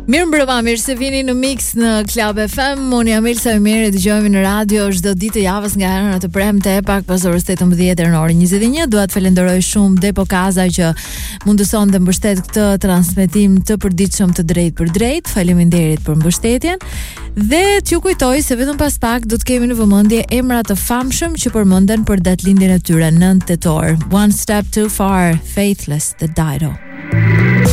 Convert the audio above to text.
Mirëmbrëma, mirë se vini në Mix në Club FM. Unë jam Elsa Ymeri, dëgjojmë në radio çdo ditë të javës nga hëna të premte pak pas orës 18 deri në orën 21. Dua të falenderoj shumë Depo Kaza që mundëson të mbështet këtë transmetim të përditshëm të drejt për drejt. Faleminderit për mbështetjen. Dhe t'ju kujtoj se vetëm pas pak do të kemi në vëmendje emra të famshëm që përmenden për datëlindjen e tyre 9 tetor. One Step Too Far, Faithless, The Dido.